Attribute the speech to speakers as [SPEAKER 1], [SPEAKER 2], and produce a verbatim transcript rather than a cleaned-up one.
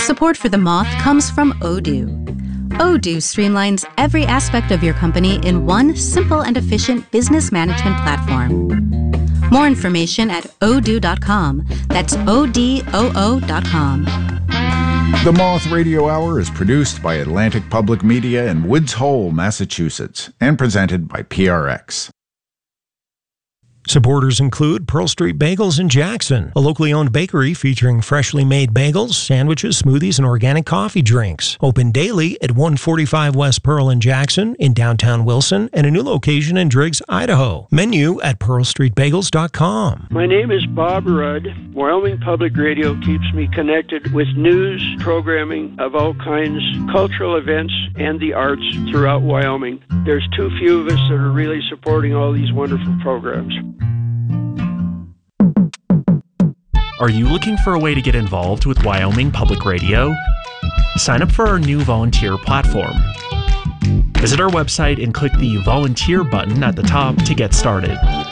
[SPEAKER 1] Support for The Moth comes from Odoo. Odoo streamlines every aspect of your company in one simple and efficient business management platform. More information at odoo dot com. That's O D O O dot com.
[SPEAKER 2] The Moth Radio Hour is produced by Atlantic Public Media in Woods Hole, Massachusetts, and presented by P R X.
[SPEAKER 3] Supporters include Pearl Street Bagels in Jackson, a locally owned bakery featuring freshly made bagels, sandwiches, smoothies, and organic coffee drinks. Open daily at one forty-five West Pearl in Jackson, in downtown Wilson, and a new location in Driggs, Idaho. Menu at pearl street bagels dot com.
[SPEAKER 4] My name is Bob Rudd. Wyoming Public Radio keeps me connected with news, programming of all kinds, cultural events, and the arts throughout Wyoming. There's too few of us that are really supporting all these wonderful programs.
[SPEAKER 5] Are you looking for a way to get involved with Wyoming Public Radio? Sign up for our new volunteer platform. Visit our website and click the volunteer button at the top to get started.